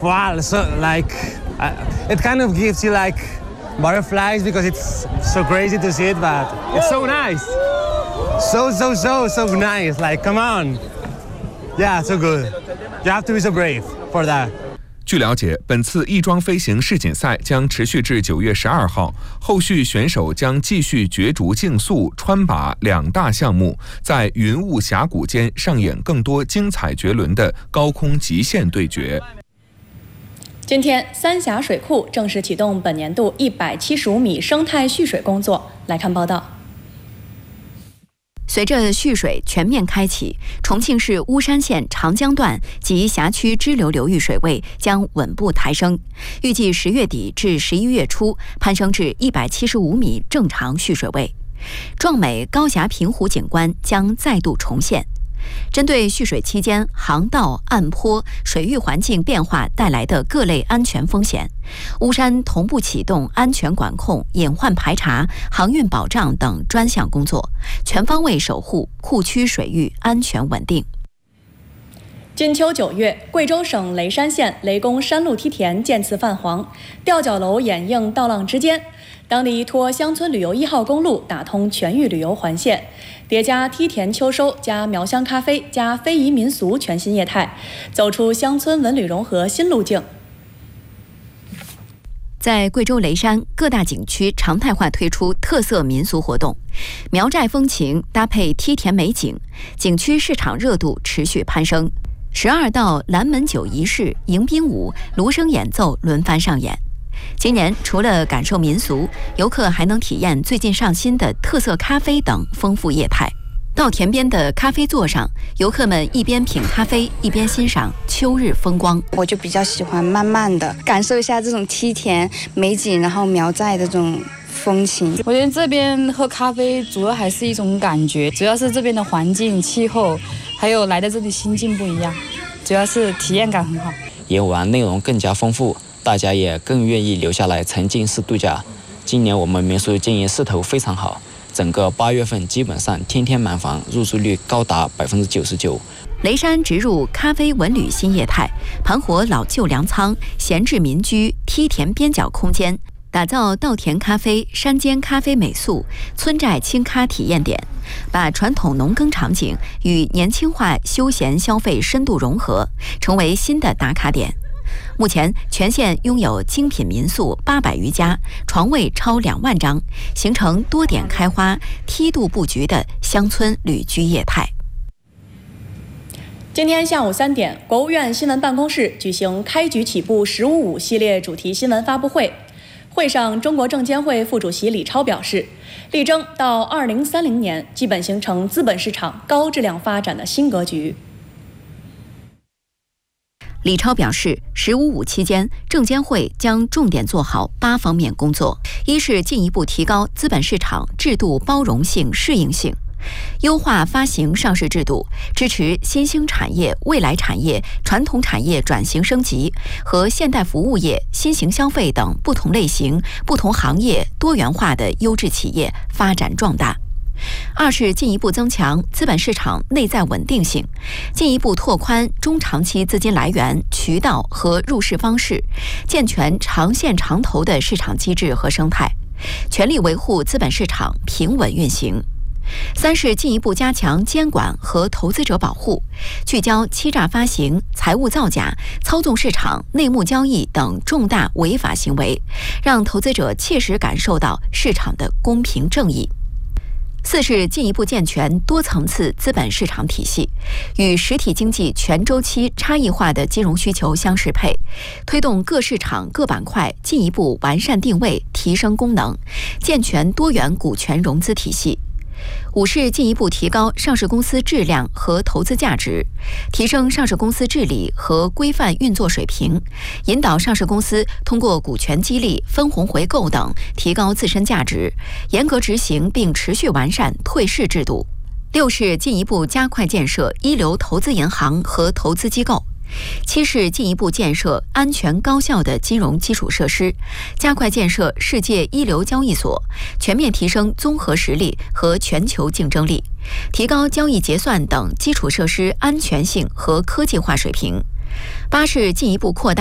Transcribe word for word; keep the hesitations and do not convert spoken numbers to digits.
wow, so like uh, it kind of gives you like butterflies because it's so crazy to see it, but it's so nice, so so so so nice. Like, come on, yeah, so good. You have to be so brave for that. 据了解，本次翼装飞行世锦赛将持续至九月十二号，后续选手将继续角逐竞速、穿靶两大项目，在云雾峡谷间上演更多精彩绝伦的高空极限对决。 今天，三峡水库正式启动本年度一百七十五米生态蓄水工作。来看报道。 随着蓄水全面开启，重庆市巫山县长江段及辖区支流流域水位将稳步抬升，预计十月底至十一月初攀升至一百七十五米正常蓄水位，壮美高峡平湖景观将再度重现。 针对蓄水期间航道、岸坡、水域环境变化带来的各类安全风险，巫山同步启动安全管控、隐患排查、航运保障等专项工作，全方位守护库区水域安全稳定。 金秋九月，贵州省雷山县雷公山路梯田渐次泛黄，吊脚楼掩映道浪之间。当地托乡村旅游一号公路打通全域旅游环线，叠加梯田秋收加苗乡咖啡加非遗民俗全新业态，走出乡村文旅融合新路径。 在贵州雷山各大景区常态化推出特色民俗活动，苗寨风情搭配梯田美景，景区市场热度持续攀升。十二道蓝门酒仪式、迎宾舞、芦笙演奏轮番上演。今年除了感受民俗，游客还能体验最近上新的特色咖啡等丰富业态。 稻田边的咖啡座上，游客们一边品咖啡，一边欣赏秋日风光。 我就比较喜欢慢慢的感受一下这种梯田美景，然后苗寨的这种风情。 我觉得这边喝咖啡主要还是一种感觉，主要是这边的环境、气候，还有来到这里心境不一样，主要是体验感很好。 游玩内容更加丰富，大家也更愿意留下来沉浸式度假。今年我们民宿经营势头非常好。 整个八月份基本上天天满房，入住率高达百分之九十九。 雷山植入咖啡文旅新业态，盘活老旧粮仓、闲置民居、梯田边角空间，打造稻田咖啡、山间咖啡美宿、村寨轻咖体验点，把传统农耕场景与年轻化休闲消费深度融合，成为新的打卡点。 目前，全县拥有精品民宿八百余家，床位超两万张，形成多点开花、梯度布局的乡村旅居业态。 今天下午三点，国务院新闻办公室举行“开局起步十五五”系列主题新闻发布会。会上，中国证监会副主席李超表示，力争到二零三零年，基本形成资本市场高质量发展的新格局。 李超表示，“十五五”期间，证监会将重点做好八方面工作：一是进一步提高资本市场制度包容性、适应性，优化发行上市制度，支持新兴产业、未来产业、传统产业转型升级和现代服务业、新型消费等不同类型、不同行业多元化的优质企业发展壮大。 二是进一步增强资本市场内在稳定性，进一步拓宽中长期资金来源、渠道和入市方式，健全长线长投的市场机制和生态，全力维护资本市场平稳运行。 三是进一步加强监管和投资者保护，聚焦欺诈发行、财务造假、操纵市场、内幕交易等重大违法行为，让投资者切实感受到市场的公平正义。 四是进一步健全多层次资本市场体系，与实体经济全周期差异化的金融需求相适配，推动各市场各板块进一步完善定位、提升功能，健全多元股权融资体系。 五是进一步提高上市公司质量和投资价值，提升上市公司治理和规范运作水平，引导上市公司通过股权激励、分红回购等提高自身价值，严格执行并持续完善退市制度。六是进一步加快建设一流投资银行和投资机构。 七是进一步建设安全高效的金融基础设施，加快建设世界一流交易所，全面提升综合实力和全球竞争力，提高交易结算等基础设施安全性和科技化水平。八是进一步扩大